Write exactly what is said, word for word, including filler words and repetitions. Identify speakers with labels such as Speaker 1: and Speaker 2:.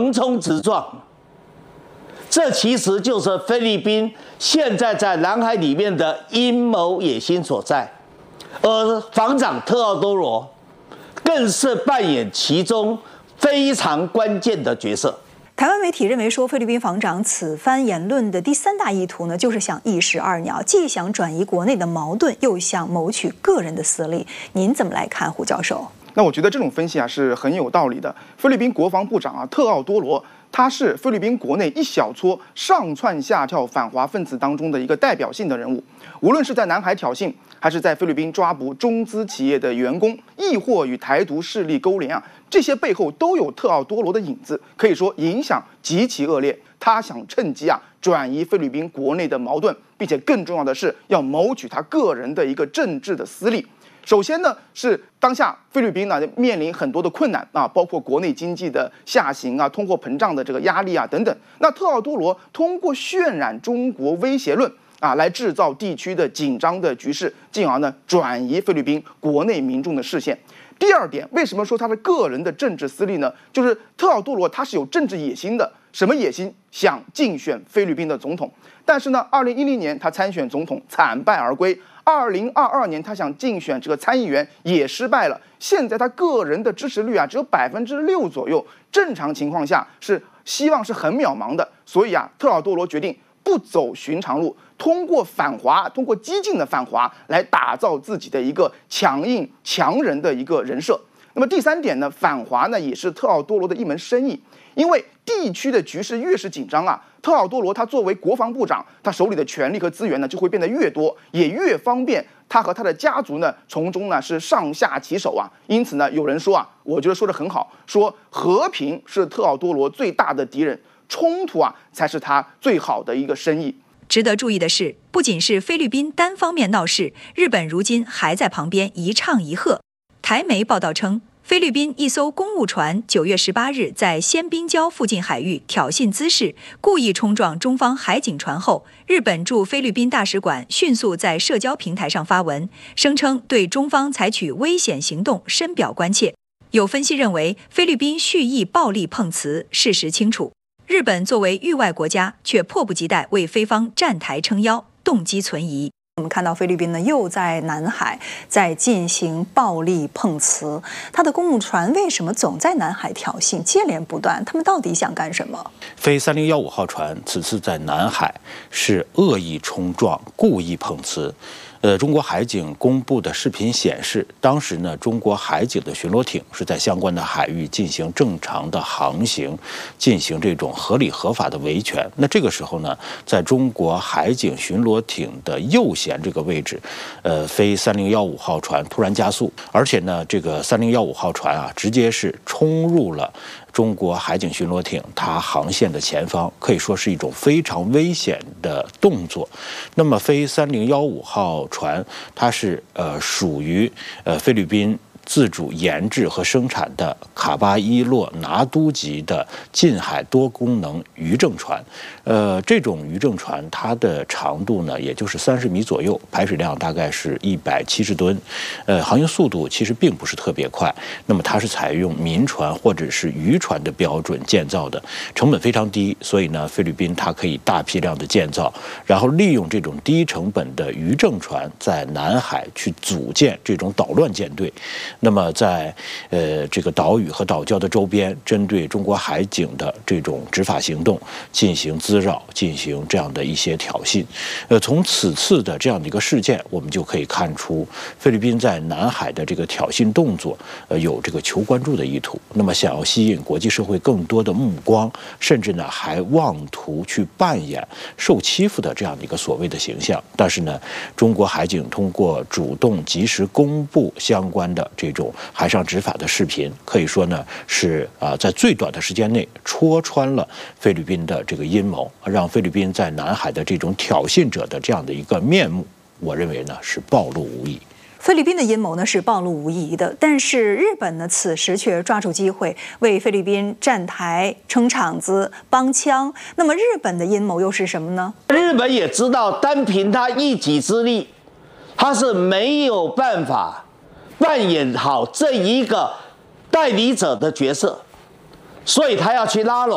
Speaker 1: 横冲直撞。这其实就是菲律宾现在在南海里面的阴谋野心所在，而防长特奥多罗更是扮演其中非常关键的角色。
Speaker 2: 台湾媒体认为说，菲律宾防长此番言论的第三大意图呢，就是想一石二鸟，既想转移国内的矛盾，又想谋取个人的私利。您怎么来看，胡教授？
Speaker 3: 那我觉得这种分析啊是很有道理的。菲律宾国防部长啊特奥多罗，他是菲律宾国内一小撮上蹿下跳反华分子当中的一个代表性的人物。无论是在南海挑衅，还是在菲律宾抓捕中资企业的员工，亦或与台独势力勾连啊，这些背后都有特奥多罗的影子，可以说影响极其恶劣。他想趁机啊转移菲律宾国内的矛盾，并且更重要的是要谋取他个人的一个政治的私利。首先呢，是当下菲律宾呢面临很多的困难啊，包括国内经济的下行啊、通货膨胀的这个压力啊等等。那特奥多罗通过渲染中国威胁论啊，来制造地区的紧张的局势，进而呢转移菲律宾国内民众的视线。第二点，为什么说他的个人的政治私利呢？就是特奥多罗他是有政治野心的，什么野心？想竞选菲律宾的总统。但是呢，二零一零年他参选总统惨败而归。二零二二年，他想竞选这个参议员也失败了。现在他个人的支持率啊，只有百分之六左右。正常情况下是希望是很渺茫的。所以啊，特奥多罗决定不走寻常路，通过反华，通过激进的反华来打造自己的一个强硬强人的一个人设。那么第三点呢，反华呢也是特奥多罗的一门生意。因为地区的局势越是紧张啊，特奥多罗他作为国防部长，他手里的权力和资源呢就会变得越多，也越方便他和他的家族呢从中呢是上下其手啊。因此呢，有人说啊，我觉得说得很好，说和平是特奥多罗最大的敌人，冲突啊才是他最好的一个生意。
Speaker 2: 值得注意的是，不仅是菲律宾单方面闹事，日本如今还在旁边一唱一和。台媒报道称，菲律宾一艘公务船九月十八日在仙滨礁附近海域挑衅滋事，故意冲撞中方海警船后，日本驻菲律宾大使馆迅速在社交平台上发文，声称对中方采取危险行动深表关切。有分析认为，菲律宾蓄意暴力碰瓷，事实清楚。日本作为域外国家，却迫不及待为菲方站台撑腰，动机存疑。我们看到菲律宾呢，又在南海在进行暴力碰瓷，他的公务船为什么总在南海挑衅，接连不断？他们到底想干什么？
Speaker 4: 菲三零幺五号船此次在南海是恶意冲撞，故意碰瓷。呃，中国海警公布的视频显示，当时呢，中国海警的巡逻艇是在相关的海域进行正常的航行，进行这种合理合法的维权。那这个时候呢，在中国海警巡逻艇的右舷这个位置，呃，飞三零幺五号船突然加速，而且呢，这个三零幺五号船啊，直接是冲入了中国海警巡逻艇它航线的前方，可以说是一种非常危险的动作。那么飞三零幺五号船它是呃属于呃菲律宾自主研制和生产的卡巴伊洛拿督级的近海多功能渔政船，呃，这种渔政船它的长度呢，也就是三十米左右，排水量大概是一百七十吨，呃，航行速度其实并不是特别快。那么它是采用民船或者是渔船的标准建造的，成本非常低，所以呢，菲律宾它可以大批量的建造，然后利用这种低成本的渔政船在南海去组建这种捣乱舰队。那么在呃这个岛屿和岛礁的周边，针对中国海警的这种执法行动进行滋扰，进行这样的一些挑衅。呃，从此次的这样的一个事件，我们就可以看出菲律宾在南海的这个挑衅动作，呃，有这个求关注的意图。那么想要吸引国际社会更多的目光，甚至呢还妄图去扮演受欺负的这样的一个所谓的形象。但是呢，中国海警通过主动及时公布相关的这种海上执法的视频，可以说呢是啊、呃、在最短的时间内戳穿了菲律宾的这个阴谋，让菲律宾在南海的这种挑衅者的这样的一个面目，我认为呢是暴露无遗。
Speaker 2: 菲律宾的阴谋呢是暴露无遗的，但是日本呢此时却抓住机会为菲律宾站台、撑场子、帮腔。那么日本的阴谋又是什么呢？
Speaker 1: 日本也知道，单凭他一己之力，他是没有办法扮演好这一个代理者的角色，所以他要去拉拢